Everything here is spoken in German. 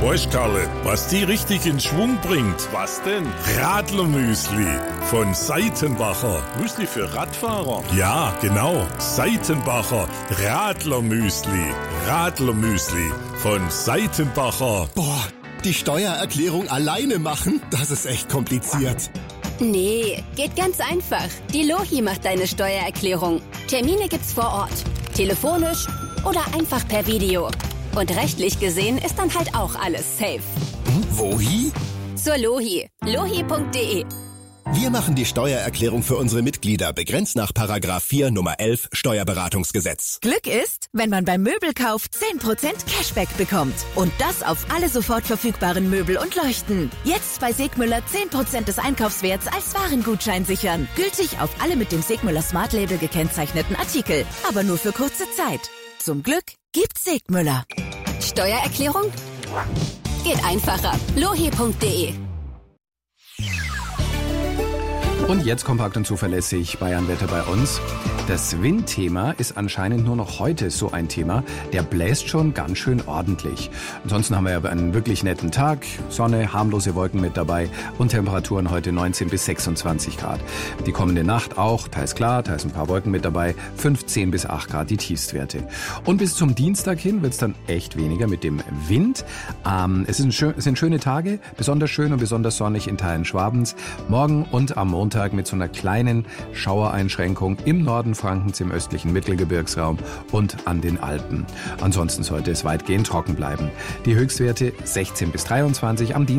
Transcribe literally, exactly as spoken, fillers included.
Weißt Karle, was die richtig in Schwung bringt? Was denn? Radlermüsli von Seitenbacher. Müsli für Radfahrer? Ja, genau. Seitenbacher Radlermüsli. Radlermüsli von Seitenbacher. Boah, die Steuererklärung alleine machen, das ist echt kompliziert. Nee, geht ganz einfach. Die Lohi macht deine Steuererklärung. Termine gibt's vor Ort, telefonisch oder einfach per Video. Und rechtlich gesehen ist dann halt auch alles safe. Hm, wohi? Zur Lohi. lohi punkt de. Wir machen die Steuererklärung für unsere Mitglieder, begrenzt nach Paragraph vier Nummer elf Steuerberatungsgesetz. Glück ist, wenn man beim Möbelkauf zehn Prozent Cashback bekommt. Und das auf alle sofort verfügbaren Möbel und Leuchten. Jetzt bei Segmüller zehn Prozent des Einkaufswerts als Warengutschein sichern. Gültig auf alle mit dem Segmüller Smart Label gekennzeichneten Artikel. Aber nur für kurze Zeit. Zum Glück gibt's Segmüller. Steuererklärung? Geht einfacher. lohi punkt de. Und jetzt kompakt und zuverlässig Bayern-Wetter bei uns. Das Windthema ist anscheinend nur noch heute so ein Thema. Der bläst schon ganz schön ordentlich. Ansonsten haben wir ja einen wirklich netten Tag. Sonne, harmlose Wolken mit dabei und Temperaturen heute neunzehn bis sechsundzwanzig Grad. Die kommende Nacht auch, teils klar, teils ein paar Wolken mit dabei. fünfzehn bis acht Grad die Tiefstwerte. Und bis zum Dienstag hin wird es dann echt weniger mit dem Wind. Ähm, es, ist ein schön, es sind schöne Tage, besonders schön und besonders sonnig in Teilen Schwabens. Morgen und am Montag mit so einer kleinen Schauereinschränkung im Norden Frankens, im östlichen Mittelgebirgsraum und an den Alpen. Ansonsten sollte es weitgehend trocken bleiben. Die Höchstwerte sechzehn bis dreiundzwanzig am Dienstag.